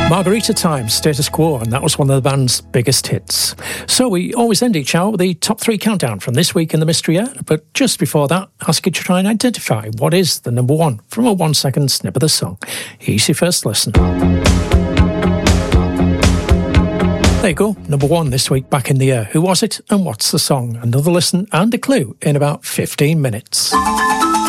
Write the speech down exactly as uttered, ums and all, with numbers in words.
Margarita Time, Status Quo, and that was one of the band's biggest hits. So we always end each hour with the top three countdown from this week in the Mystery Air, but just before that, ask you to try and identify what is the number one from a one-second snip of the song. Here's your first listen. There you go, number one this week back in the air. Who was it and what's the song? Another listen and a clue in about fifteen minutes.